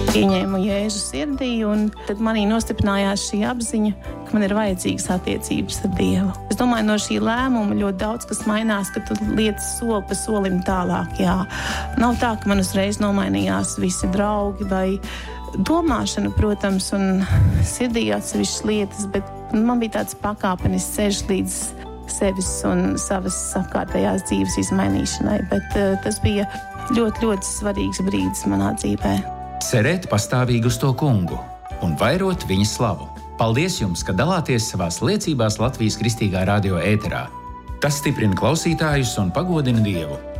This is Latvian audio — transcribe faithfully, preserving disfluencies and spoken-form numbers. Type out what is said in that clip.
Pieņēmu Jēzu sirdī, un tad manī nostiprinājās šī apziņa, ka man ir vajadzīgas attiecības ar Dievu. Es domāju, no šī lēmuma ļoti daudz kas mainās, ka tu lietas soli pa solim tālāk. Jā. Nav tā, ka man uzreiz nomainījās visi draugi vai domāšana, protams, un sirdī atsevišķas lietas, bet man bija tāds pakāpenis ceļš līdz sevis un savas apkārtējās dzīves izmainīšanai, bet uh, tas bija ļoti, ļoti svarīgs brīdis manā dzīvē. Cerēt pastāvīgi uz to kungu un vairot viņa slavu. Paldies jums, ka dalāties savās liecībās Latvijas Kristīgā radio ēterā. Tas stiprina klausītājus un pagodina Dievu.